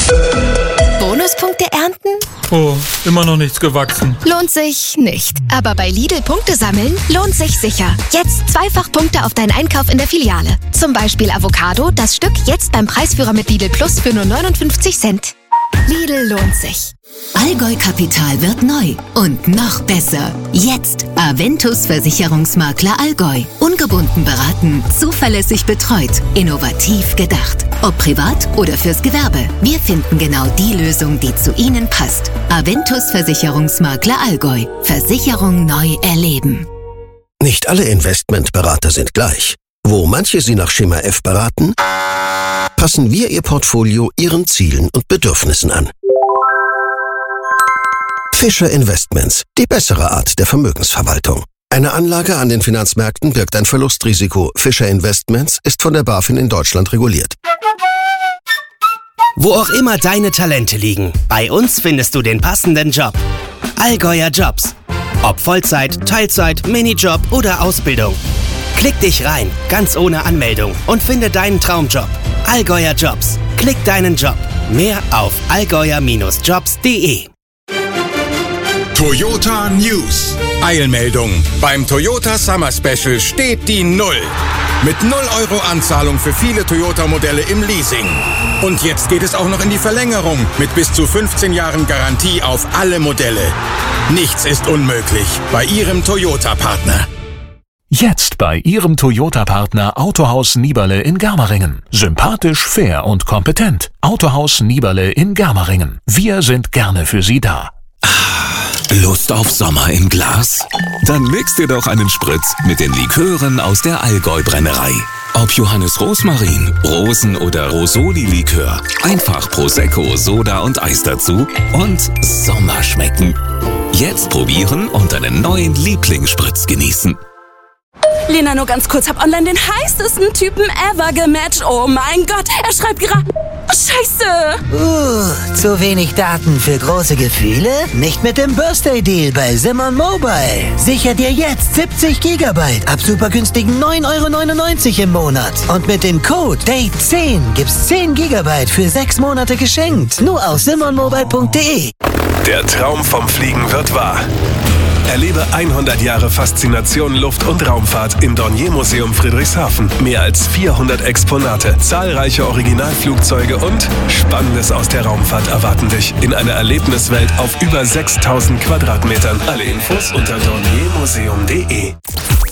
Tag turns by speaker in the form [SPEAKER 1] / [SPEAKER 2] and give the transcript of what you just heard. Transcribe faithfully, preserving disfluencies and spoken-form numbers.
[SPEAKER 1] Bonuspunkte ernten?
[SPEAKER 2] Oh, immer noch nichts gewachsen.
[SPEAKER 1] Lohnt sich nicht. Aber bei Lidl Punkte sammeln lohnt sich sicher. Jetzt zweifach Punkte auf deinen Einkauf in der Filiale. Zum Beispiel Avocado, das Stück jetzt beim Preisführer mit Lidl Plus für nur neunundfünfzig Cent. Lidl lohnt sich.
[SPEAKER 3] Allgäu Kapital wird neu und noch besser. Jetzt Aventus Versicherungsmakler Allgäu. Ungebunden beraten, zuverlässig betreut, innovativ gedacht. Ob privat oder fürs Gewerbe. Wir finden genau die Lösung, die zu Ihnen passt. Aventus Versicherungsmakler Allgäu. Versicherung neu erleben.
[SPEAKER 4] Nicht alle Investmentberater sind gleich. Wo manche Sie nach Schema F beraten, passen wir Ihr Portfolio Ihren Zielen und Bedürfnissen an. Fischer Investments, die bessere Art der Vermögensverwaltung. Eine Anlage an den Finanzmärkten birgt ein Verlustrisiko. Fischer Investments ist von der BaFin in Deutschland reguliert.
[SPEAKER 5] Wo auch immer deine Talente liegen, bei uns findest du den passenden Job. Allgäuer Jobs. Ob Vollzeit, Teilzeit, Minijob oder Ausbildung. Klick dich rein, ganz ohne Anmeldung und finde deinen Traumjob. Allgäuer Jobs. Klick deinen Job. Mehr auf allgäuer Bindestrich jobs punkt de.
[SPEAKER 6] Toyota News. Eilmeldung. Beim Toyota Summer Special steht die Null. Mit null Euro Anzahlung für viele Toyota-Modelle im Leasing. Und jetzt geht es auch noch in die Verlängerung mit bis zu fünfzehn Jahren Garantie auf alle Modelle. Nichts ist unmöglich bei Ihrem Toyota-Partner.
[SPEAKER 7] Jetzt bei Ihrem Toyota-Partner Autohaus Nieberle in Germeringen. Sympathisch, fair und kompetent. Autohaus Nieberle in Germeringen. Wir sind gerne für Sie da.
[SPEAKER 8] Lust auf Sommer im Glas? Dann mix dir doch einen Spritz mit den Likören aus der Allgäu-Brennerei. Ob Johannes Rosmarin, Rosen- oder Rosoli-Likör, einfach Prosecco, Soda und Eis dazu und Sommer schmecken. Jetzt probieren und einen neuen Lieblingsspritz genießen.
[SPEAKER 9] Lena, nur ganz kurz, hab online den heißesten Typen ever gematcht. Oh mein Gott, er schreibt gerade... Scheiße!
[SPEAKER 10] Uh, zu wenig Daten für große Gefühle? Nicht mit dem Birthday Deal bei Simon Mobile. Sicher dir jetzt siebzig Gigabyte ab super günstigen neun Euro neunundneunzig im Monat. Und mit dem Code Date zehn gibt's zehn Gigabyte für sechs Monate geschenkt. Nur auf simon mobile punkt de.
[SPEAKER 11] Der Traum vom Fliegen wird wahr. Erlebe hundert Jahre Faszination Luft- und Raumfahrt im Dornier-Museum Friedrichshafen. Mehr als vierhundert Exponate, zahlreiche Originalflugzeuge und Spannendes aus der Raumfahrt erwarten dich in einer Erlebniswelt auf über sechstausend Quadratmetern. Alle Infos unter dornier museum punkt de.